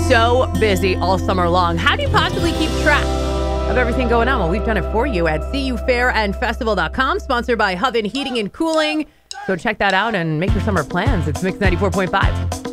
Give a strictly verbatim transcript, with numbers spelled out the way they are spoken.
so busy all summer long. How do you possibly keep track of everything going on? Well, we've done it for you at C U fair and festival dot com, sponsored by Hoven Heating and Cooling. So check that out and make your summer plans. It's Mix ninety-four point five.